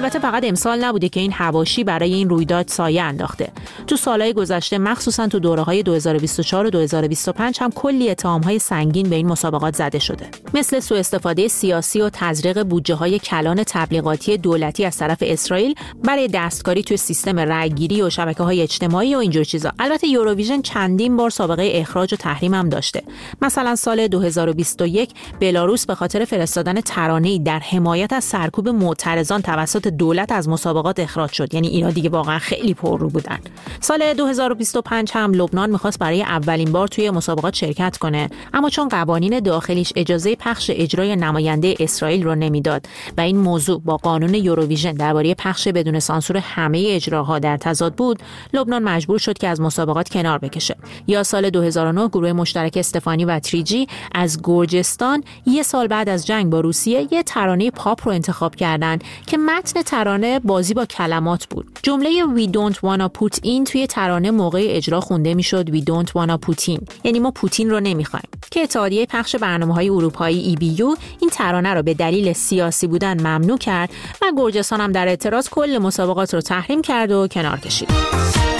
البته فقط امسال نبوده که این حواشی برای این رویداد سایه انداخته. تو سالهای گذشته مخصوصا تو دوره‌های 2024 و 2025 هم کلی اتهام‌های سنگین به این مسابقات زده شده، مثل سوء استفاده سیاسی و تزریق بودجه‌های کلان تبلیغاتی دولتی از طرف اسرائیل برای دستکاری توی سیستم رأی‌گیری و شبکه‌های اجتماعی و اینجور چیزا. البته یوروویژن چندین بار سابقه اخراج و تحریم هم داشته. مثلا سال 2021 بلاروس به خاطر فرستادن ترانه‌ای در حمایت از سرکوب معترضان توسط دولت از مسابقات اخراج شد. یعنی اینا دیگه واقعا خیلی پررو بودن. سال 2025 هم لبنان می‌خواست برای اولین بار توی مسابقات شرکت کنه، اما چون قوانین داخلیش اجازه پخش اجرای نماینده اسرائیل رو نمیداد و این موضوع با قانون یوروویژن درباره پخش بدون سانسور همه اجراها در تضاد بود، لبنان مجبور شد که از مسابقات کنار بکشه. یا سال 2009 گروه مشترک استفانی و تریجی از گرجستان یه سال بعد از جنگ با روسیه یه ترانه پاپ رو انتخاب کردن که متن ترانه بازی با کلمات بود. جمله We don't wanna put in توی ترانه موقع اجرا خونده میشد We don't wanna put in، یعنی ما پوتین رو نمیخوایم، که اتحادیه پخش برنامه‌های اروپایی EBU این ترانه رو به دلیل سیاسی بودن ممنوع کرد و گرجستان هم در اعتراض کل مسابقات رو تحریم کرد و کنار کشید.